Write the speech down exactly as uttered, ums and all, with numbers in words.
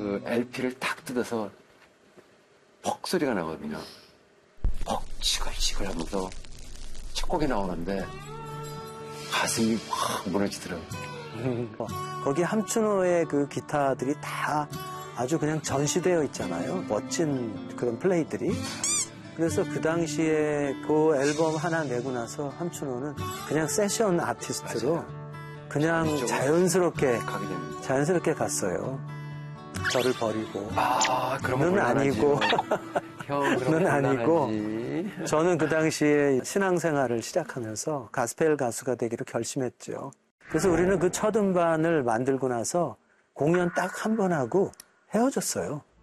그 엘피를 탁 뜯어서 퍽 소리가 나거든요. 퍽 치글치글 하면서 첫 곡이 나오는데 가슴이 확 무너지더라고요. 거기 함춘호의 그 기타들이 다 아주 그냥 전시되어 있잖아요. 멋진 그런 플레이들이. 그래서 그 당시에 그 앨범 하나 내고 나서 함춘호는 그냥 세션 아티스트로 맞아요. 그냥 자연스럽게 가게 됩니다. 자연스럽게 갔어요. 저를 버리고. 아, 그러면 는 아니고. 형, 는 아니고. 저는 그 당시에 신앙생활을 시작하면서 가스펠 가수가 되기로 결심했죠. 그래서 우리는 그 첫 음반을 만들고 나서 공연 딱 한 번 하고 헤어졌어요.